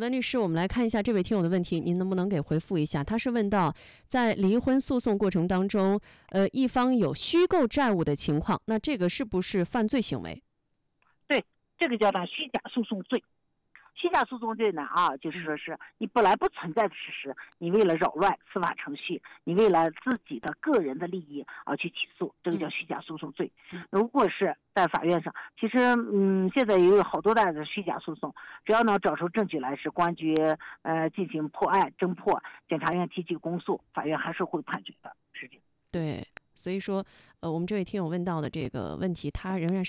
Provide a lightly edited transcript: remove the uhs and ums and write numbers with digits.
温律师，我们来看一下这位听友的问题，您能不能给回复一下？他是问到，在离婚诉讼过程当中，一方有虚构债务的情况，那这个是不是犯罪行为？ 对，这个叫虚假诉讼罪。虚假诉讼罪呢就是说是你本来不存在的事实，你为了扰乱司法程序，你为了自己的个人的利益去起诉，这个叫虚假诉讼罪。如果是在法院上，其实现在也有好多的虚假诉讼，只要能找出证据来，是公安局进行破案侦破，检察院提起公诉，法院还是会判决的，是这样。 对，所以说我们这位听友问到的这个问题，他仍然是